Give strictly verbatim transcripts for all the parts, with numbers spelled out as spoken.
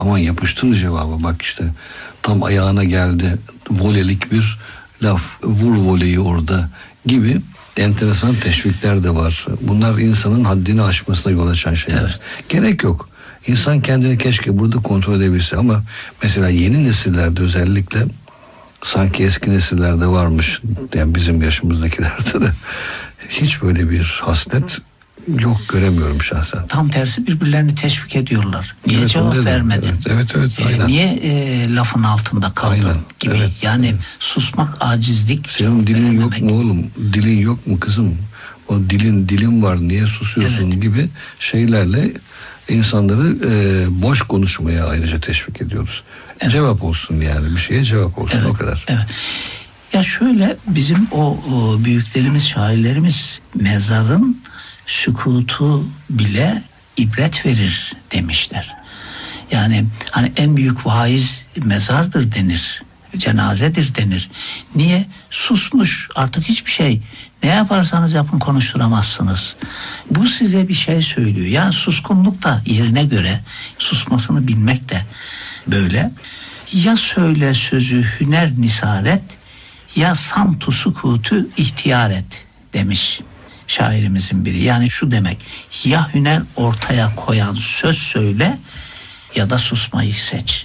Aman yapıştır cevabı, bak işte tam ayağına geldi, volelik bir laf, vur voleyi orada gibi enteresan teşvikler de var. Bunlar insanın haddini aşmasına yol açan şeyler. Evet. Gerek yok. İnsan kendini keşke burada kontrol edebilse, ama mesela yeni nesillerde özellikle sanki eski nesillerde varmış, yani bizim yaşımızdakilerde de hiç böyle bir haslet yok, göremiyorum şahsen. Tam tersi birbirlerini teşvik ediyorlar. Niye evet, cevap vermedin? Evet evet, evet e, Niye e, lafın altında kaldın aynen, gibi. Evet, yani evet. Susmak acizlik. Senin dilin verememek. Yok mu oğlum? Dilin yok mu kızım? O dilin dilin var, niye susuyorsun evet. gibi şeylerle insanları e, boş konuşmaya ayrıca teşvik ediyoruz. Evet. Cevap olsun, yani bir şeye cevap olsun, evet, o kadar. Evet. Ya şöyle, bizim o, o büyüklerimiz, şairlerimiz mezarın sükutu bile ibret verir demişler. Yani hani en büyük vaiz mezardır denir, cenazedir denir. Niye? Susmuş, artık hiçbir şey, ne yaparsanız yapın konuşturamazsınız. Bu size bir şey söylüyor. Yani suskunluk da yerine göre, susmasını bilmek de böyle. Ya söyle sözü hüner nisaret, ya samtu sukutu ihtiyar et demiş şairimizin biri. Yani şu demek, ya hüner ortaya koyan söz söyle ya da susmayı seç.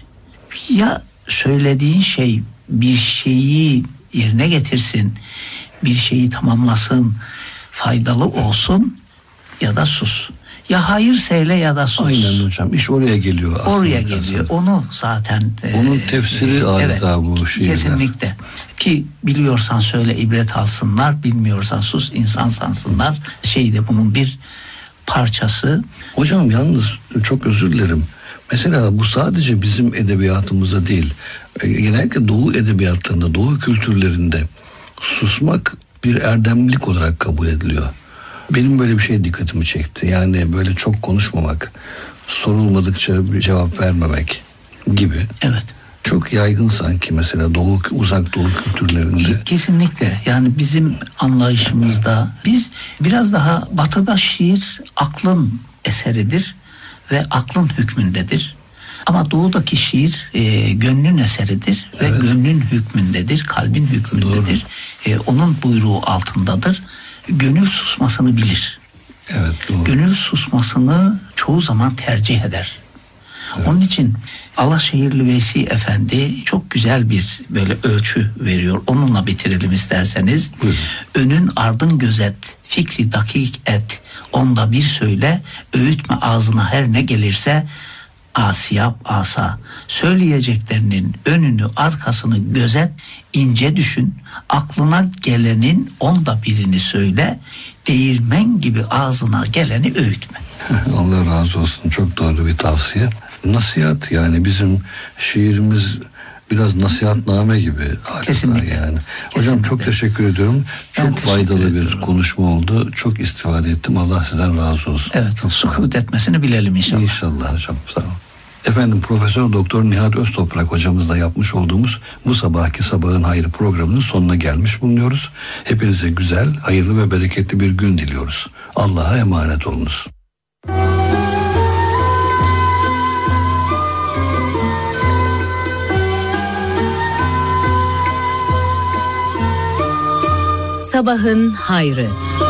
Ya söylediğin şey bir şeyi yerine getirsin, bir şeyi tamamlasın, faydalı olsun, ya da sus. Ya hayır söyle ya da sus. Aynen hocam, iş oraya geliyor aslında. Oraya geliyor. Onu zaten onun tefsiri e, adeta evet, bu şiirler. Kesinlikle. Ki biliyorsan söyle ibret alsınlar, bilmiyorsan sus insan sansınlar. Şey de bunun bir parçası. Hocam yalnız çok özür dilerim. Mesela bu sadece bizim edebiyatımızda değil, genellikle Doğu edebiyatlarında, Doğu kültürlerinde susmak bir erdemlilik olarak kabul ediliyor. Benim böyle bir şey dikkatimi çekti. Yani böyle çok konuşmamak, sorulmadıkça bir cevap vermemek gibi. Evet. Çok yaygın sanki mesela Doğu, uzak Doğu kültürlerinde. Kesinlikle. Yani bizim anlayışımızda biz biraz daha batıda şiir aklın eseridir ve aklın hükmündedir. Ama doğudaki şiir e, gönlün eseridir ve evet. gönlün hükmündedir, kalbin hükmündedir. E, onun buyruğu altındadır. Gönül susmasını bilir. Evet, doğru. Gönül susmasını çoğu zaman tercih eder. Evet. Onun için Alaşehirli Veysi Efendi çok güzel bir böyle ölçü veriyor. Onunla bitirelim isterseniz. Buyurun. Önün ardın gözet, fikri dakik et, onda bir söyle, öğütme ağzına her ne gelirse, asiyap asa. Söyleyeceklerinin önünü arkasını gözet, ince düşün, aklına gelenin onda birini söyle, değirmen gibi ağzına geleni öğütme. Allah razı olsun, çok doğru bir tavsiye. Nasihat, yani bizim şiirimiz biraz nasihatname gibi. Kesinlikle. Yani. Hocam Kesinlikle. Çok teşekkür ediyorum. Ben çok faydalı ediyorum. Bir konuşma oldu. Çok istifade ettim. Allah sizden razı olsun. Evet. Çok sukut etmesini bilelim inşallah. İnşallah hocam. Sağ olun. Efendim, Profesör Doktor Nihat Öztoprak hocamızla yapmış olduğumuz bu sabahki Sabahın Hayrı programının sonuna gelmiş bulunuyoruz. Hepinize güzel, hayırlı ve bereketli bir gün diliyoruz. Allah'a emanet olunuz. Sabahın Hayrı.